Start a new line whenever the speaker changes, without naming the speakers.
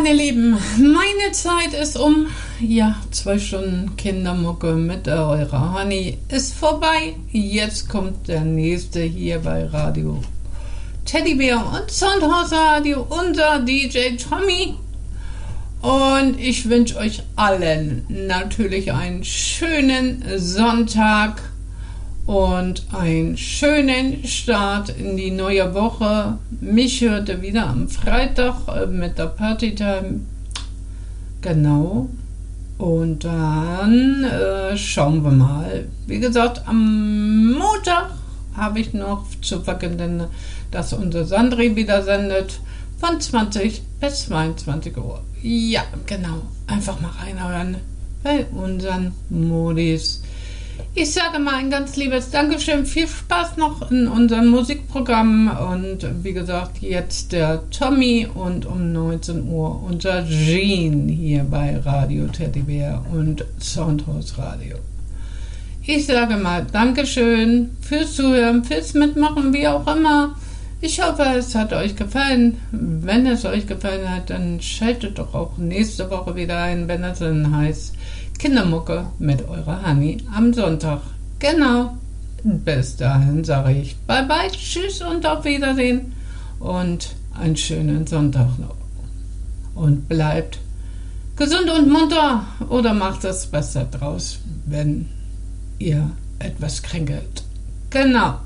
meine Lieben, meine Zeit ist um. Ja, 2 Stunden Kindermucke mit eurer Honey ist vorbei. Jetzt kommt der nächste hier bei Radio Teddybär und Soundhouse Radio, unser DJ Tommy. Und ich wünsche euch allen natürlich einen schönen Sonntag und einen schönen Start in die neue Woche. Mich hört ihr wieder am Freitag mit der Partytime. Genau. Und dann schauen wir mal. Wie gesagt, am Montag habe ich noch zu verkünden, dass unser Sandri wieder sendet von 20 bis 22 Uhr. Ja, genau. Einfach mal reinhören bei unseren Modis. Ich sage mal ein ganz liebes Dankeschön, viel Spaß noch in unserem Musikprogramm und wie gesagt, jetzt der Tommy und um 19 Uhr unser Jean hier bei Radio Teddybär und Soundhouse Radio. Ich sage mal Dankeschön fürs Zuhören, fürs Mitmachen, wie auch immer. Ich hoffe, es hat euch gefallen. Wenn es euch gefallen hat, dann schaltet doch auch nächste Woche wieder ein, wenn es dann heißt Kindermucke mit eurer Honey am Sonntag. Genau. Bis dahin sage ich bye bye, tschüss und auf Wiedersehen und einen schönen Sonntag noch. Und bleibt gesund und munter oder macht das Beste draus, wenn ihr etwas kränkelt. Genau.